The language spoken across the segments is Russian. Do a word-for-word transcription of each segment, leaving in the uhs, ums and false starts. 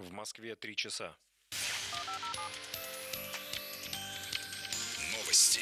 В Москве три часа. Новости.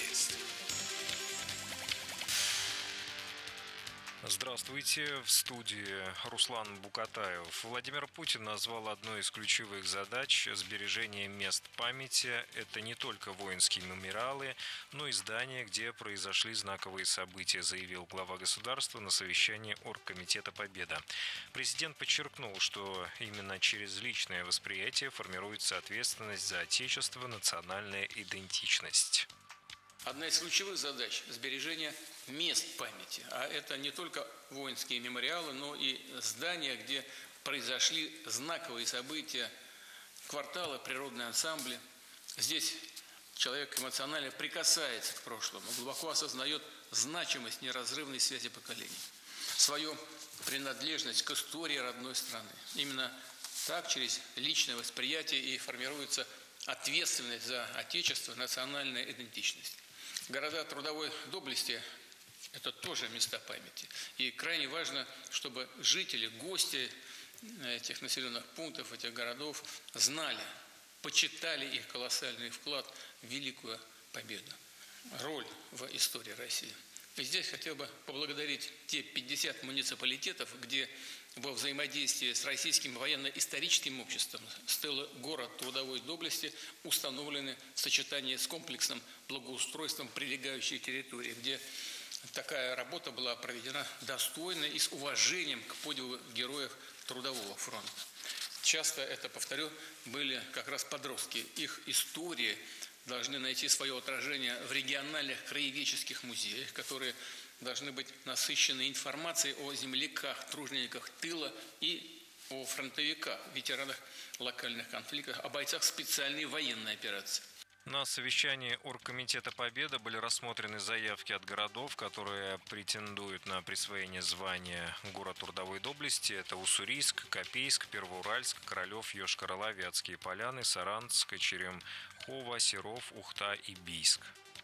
Здравствуйте, в студии Руслан Букатаев. Владимир Путин назвал одной из ключевых задач сбережение мест памяти. Это не только воинские мемориалы, но и здания, где произошли знаковые события, заявил глава государства на совещании Оргкомитета Победа. Президент подчеркнул, что именно через личное восприятие формируется ответственность за Отечество, национальная идентичность. Одна из ключевых задач – сбережение мест памяти. А это не только воинские мемориалы, но и здания, где произошли знаковые события, кварталы, природные ансамбли. Здесь человек эмоционально прикасается к прошлому, глубоко осознает значимость неразрывной связи поколений, свою принадлежность к истории родной страны. Именно так, через личное восприятие, и формируется ответственность за Отечество, национальная идентичность. Города трудовой доблести – это тоже места памяти. И крайне важно, чтобы жители, гости этих населенных пунктов, этих городов знали, почитали их колоссальный вклад в великую победу, роль в истории России. И здесь хотел бы поблагодарить те пятьдесят муниципалитетов, где во взаимодействии с Российским военно-историческим обществом с тыла город трудовой доблести установлены сочетания с комплексным благоустройством прилегающей территории, где такая работа была проведена достойно и с уважением к подвигу героев Трудового фронта. Часто, это повторю, были как раз подростки. Их истории должны найти свое отражение в региональных краеведческих музеях, которые должны быть насыщены информацией о земляках, тружениках тыла и о фронтовиках, ветеранах локальных конфликтов, о бойцах специальной военной операции. На совещании Оргкомитета Победа были рассмотрены заявки от городов, которые претендуют на присвоение звания город трудовой доблести. Это Уссурийск, Копейск, Первоуральск, Королев, Йошкар-Олы, Вятские Поляны, Саранск, Черемхово, Серов, Ухта и Бийск.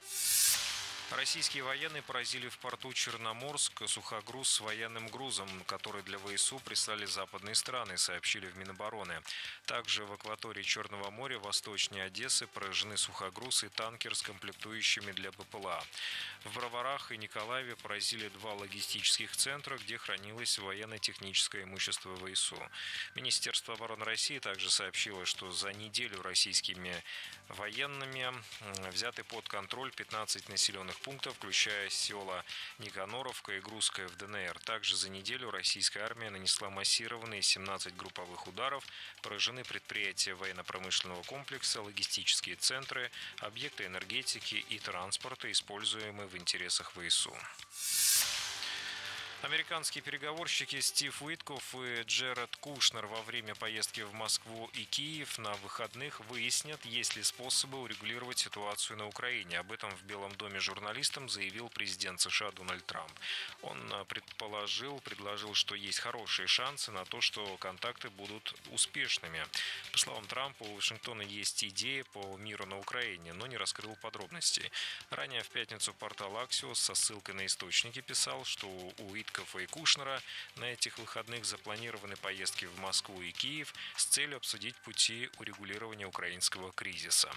Российские военные поразили в порту Черноморск сухогруз с военным грузом, который для ВСУ прислали западные страны, сообщили в Минобороны. Также в акватории Черного моря восточнее Одессы поражены сухогруз и танкер с комплектующими для БПЛА. В Броварах и Николаеве поразили два логистических центра, где хранилось военно-техническое имущество ВСУ. Министерство обороны России также сообщило, что за неделю российскими военными взяты под контроль пятнадцать населенных пунктов, включая села Никаноровка и Грузская в ДНР. Также за неделю российская армия нанесла массированные семнадцать групповых ударов, поражены предприятия военно-промышленного комплекса, логистические центры, объекты энергетики и транспорта, используемые в интересах ВСУ. Американские переговорщики Стив Уиткоф и Джеред Кушнер во время поездки в Москву и Киев на выходных выяснят, есть ли способы урегулировать ситуацию на Украине. Об этом в Белом доме журналистам заявил президент США Дональд Трамп. Он предположил, предложил, что есть хорошие шансы на то, что контакты будут успешными. По словам Трампа, у Вашингтона есть идея по миру на Украине, но не раскрыл подробностей. Ранее в пятницу портал Axios со ссылкой на источники писал, что у Уиткофа и Кушнера на этих выходных запланированы поездки в Москву и Киев с целью обсудить пути урегулирования украинского кризиса.